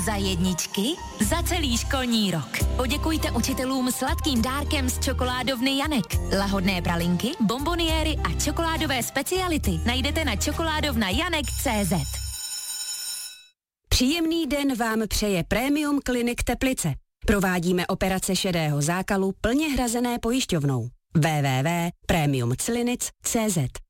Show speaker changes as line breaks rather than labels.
Za jedničky, za celý školní rok. Poděkujte učitelům sladkým dárkem z čokoládovny Janek. Lahodné pralinky, bomboniéry a čokoládové speciality najdete na čokoládovnajanek.cz.
Příjemný den vám přeje Premium Clinic Teplice. Provádíme operace šedého zákalu plně hrazené pojišťovnou. www.premiumclinic.cz